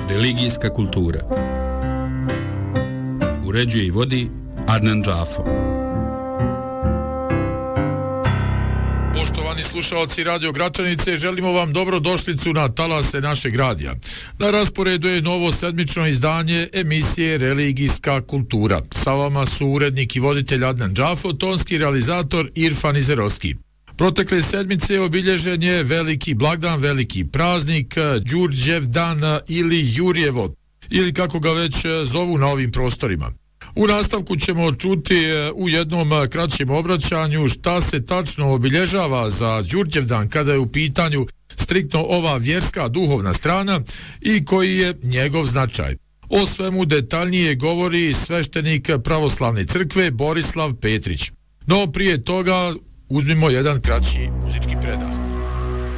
Religijska kultura. Uređuje i vodi Adnan Džafo. Poštovani slušalci Radio Gračanice, želimo vam dobrodošlicu na talase našeg radija. Na rasporedu je novo sedmično izdanje emisije Religijska kultura. Sa vama su urednik i voditelj Adnan Džafo, tonski realizator Irfan Izerovski. Protekle sedmice obilježen je veliki blagdan, veliki praznik, Đurđevdan ili Jurjevo, ili kako ga već zovu na ovim prostorima. U nastavku ćemo čuti u jednom kraćem obraćanju šta se tačno obilježava za Đurđevdan kada je u pitanju striktno ova vjerska duhovna strana i koji je njegov značaj. O svemu detaljnije govori sveštenik Pravoslavne crkve Borislav Petrić. No prije toga uzmimo jedan kraći muzički predah.